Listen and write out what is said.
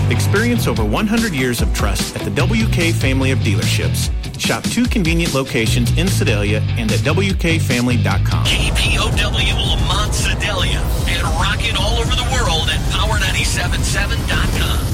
Experience over 100 years of trust at the WK family of dealerships. Shop 2 convenient locations in Sedalia and at WKFamily.com. KPOW Lamont Sedalia and rockin' all over the world at Power977.com.